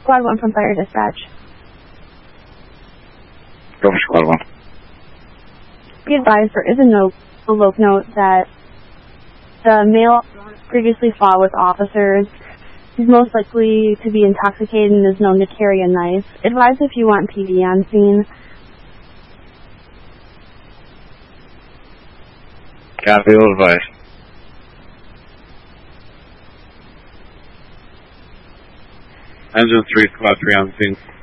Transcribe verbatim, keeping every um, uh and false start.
Squad one from Fire Dispatch. Go for Squad one. Be advised, there is a note, a loc note that the male previously fought with officers. He's most likely to be intoxicated and is known to carry a knife. Advise if you want P D on scene. Copy, will advise. Engine three, Squad three on scene.